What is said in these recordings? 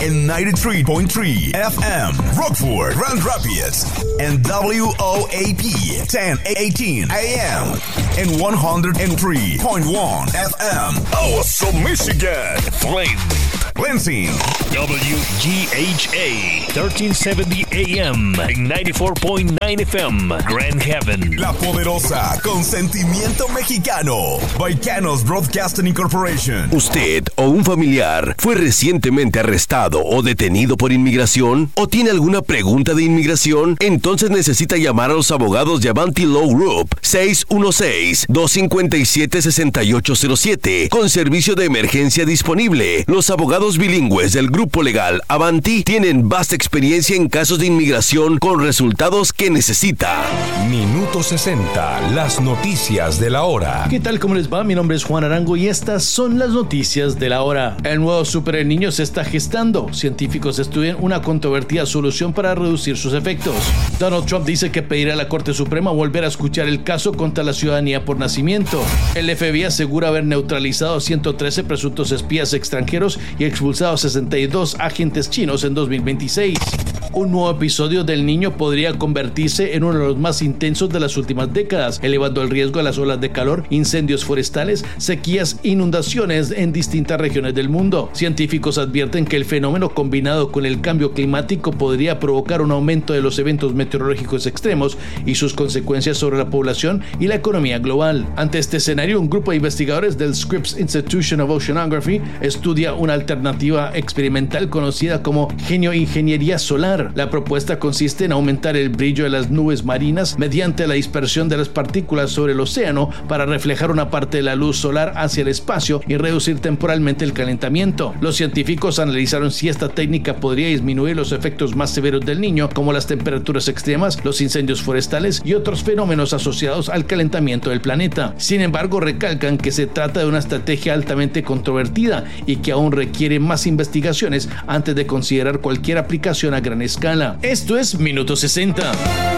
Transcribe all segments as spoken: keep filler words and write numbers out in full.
en noventa y tres punto tres F M, Rockford, Grand Rapids, and W O A P ten eighteen A M, and one oh three point one F M, Awesome, Michigan, Flint, Lansing, W G H A thirteen seventy A M, ninety-four point nine F M, Grand Haven, La Poderosa, con sentimiento mexicano, Baicanos Broadcasting Incorporation. ¿Usted o un familiar fue recientemente arrestado o detenido por inmigración? ¿O tiene alguna pregunta de inmigración? Entonces necesita llamar a los abogados de Avanti Law Group, seis uno seis, dos cinco siete, seis ocho cero siete, con servicio de emergencia disponible. Los abogados bilingües del grupo legal Avanti tienen vasta experiencia en casos de inmigración con resultados que necesita. Minuto sesenta, las noticias de la hora. ¿Qué tal? ¿Cómo les va? Mi nombre es Juan Arango y estas son las noticias de la hora. El nuevo Super El Niño se está gestando. Científicos estudian una controvertida solución para reducir sus efectos. Donald Trump dice que pedirá a la Corte Suprema volver a escuchar el caso contra la ciudadanía por nacimiento. El F B I asegura haber neutralizado ciento trece presuntos espías extranjeros y expulsado sesenta y dos agentes chinos en dos mil veintiséis. Un nuevo episodio del Niño podría convertirse en uno de los más intensos de las últimas décadas, elevando el riesgo a las olas de calor, incendios forestales, sequías e inundaciones en distintas regiones del mundo. Científicos advierten que el fenómeno combinado con el cambio climático podría provocar un aumento de los eventos meteorológicos extremos y sus consecuencias sobre la población y la economía global. Ante este escenario, un grupo de investigadores del Scripps Institution of Oceanography estudia una alternativa experimental conocida como geoingeniería solar. La propuesta consiste en aumentar el brillo de las nubes marinas mediante la dispersión de las partículas sobre el océano para reflejar una parte de la luz solar hacia el espacio y reducir temporalmente el calentamiento. Los científicos analizaron si esta técnica podría disminuir los efectos más severos del Niño, como las temperaturas extremas, los incendios forestales y otros fenómenos asociados al calentamiento del planeta. Sin embargo, recalcan que se trata de una estrategia altamente controvertida y que aún requiere más investigaciones antes de considerar cualquier aplicación a gran escala. Esto es Minuto sesenta.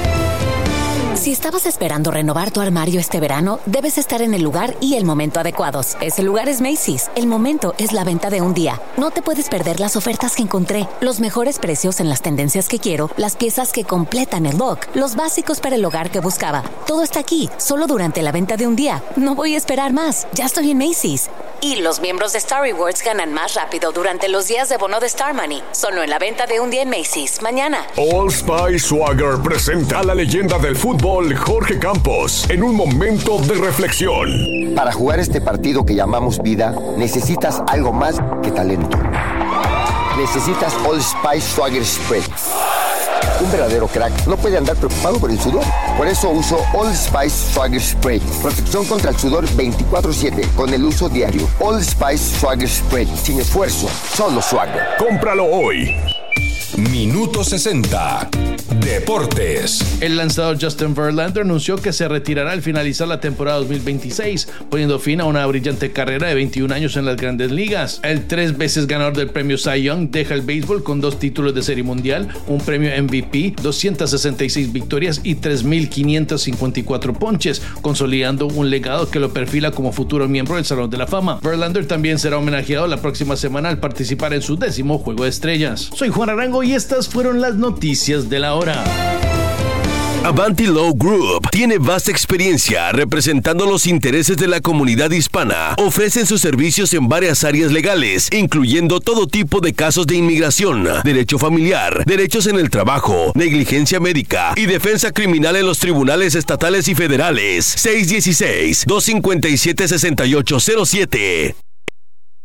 Si estabas esperando renovar tu armario este verano, debes estar en el lugar y el momento adecuados. Ese lugar es Macy's. El momento es la venta de un día. No te puedes perder las ofertas que encontré, los mejores precios en las tendencias que quiero, las piezas que completan el look, los básicos para el hogar que buscaba. Todo está aquí, solo durante la venta de un día. No voy a esperar más. Ya estoy en Macy's. Y los miembros de Star Rewards ganan más rápido durante los días de bono de Star Money. Solo en la venta de un día en Macy's. Mañana. Old Spice Swagger presenta a la leyenda del fútbol Jorge Campos en un momento de reflexión. Para jugar este partido que llamamos vida, necesitas algo más que talento. Necesitas Old Spice Swagger Spray. Un verdadero crack no puede andar preocupado por el sudor. Por eso uso Old Spice Swagger Spray. Protección contra el sudor veinticuatro siete con el uso diario. Old Spice Swagger Spray. Sin esfuerzo, solo Swagger. Cómpralo hoy. Minuto sesenta. Deportes. El lanzador Justin Verlander anunció que se retirará al finalizar la temporada dos mil veintiséis, poniendo fin a una brillante carrera de veintiún años en las Grandes Ligas. El tres veces ganador del premio Cy Young deja el béisbol con dos títulos de Serie Mundial, un premio M V P, doscientas sesenta y seis victorias y tres mil quinientos cincuenta y cuatro ponches, consolidando un legado que lo perfila como futuro miembro del Salón de la Fama. Verlander también será homenajeado la próxima semana al participar en su décimo Juego de Estrellas. Soy Juan Arango y estas fueron las noticias de la hora. Avanti Law Group tiene vasta experiencia representando los intereses de la comunidad hispana. Ofrecen sus servicios en varias áreas legales, incluyendo todo tipo de casos de inmigración, derecho familiar, derechos en el trabajo, negligencia médica y defensa criminal en los tribunales estatales y federales. seis uno seis, dos cinco siete, seis ocho cero siete.